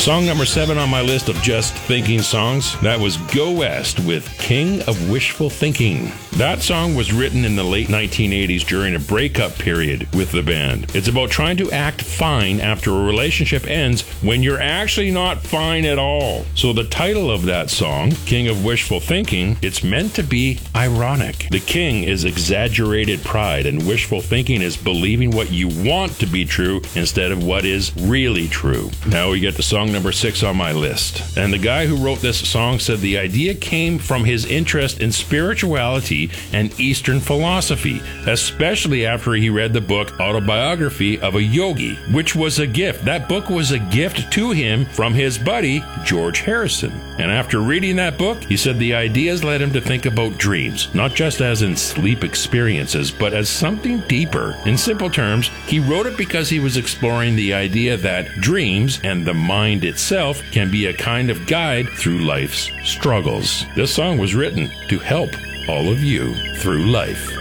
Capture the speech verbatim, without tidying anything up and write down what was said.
Song number seven on my list of just thinking songs, that was Go West with King of Wishful Thinking. That song was written in the late nineteen eighties during a breakup period with the band. It's about trying to act fine after a relationship ends when you're actually not fine at all. So the title of that song, King of Wishful Thinking, it's meant to be ironic. The king is exaggerated pride, and wishful thinking is believing what you want to be true instead of what is really true. Now we get to song number six on my list. And the guy who wrote this song said the idea came from his interest in spirituality and Eastern philosophy, especially after he read the book Autobiography of a Yogi, which was a gift. That book was a gift to him from his buddy, George Harrison. And after reading that book, he said the ideas led him to think about dreams, not just as in sleep experiences, but as something deeper. In simple terms, he wrote it because he was exploring the idea that dreams and the mind itself can be a kind of guide through life's struggles. This song was written to help all of you through life.